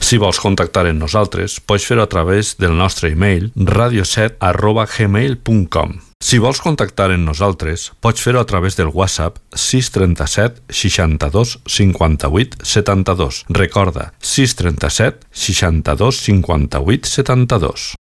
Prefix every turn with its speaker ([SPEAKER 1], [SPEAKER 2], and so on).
[SPEAKER 1] Si vols contactar amb nosaltres, pots fer-ho a través del nostre e-mail radio7@gmail.com. Si vols contactar amb nosaltres, pots fer-ho a través del WhatsApp 637 62 58 72. Recorda, 637 62 58 72.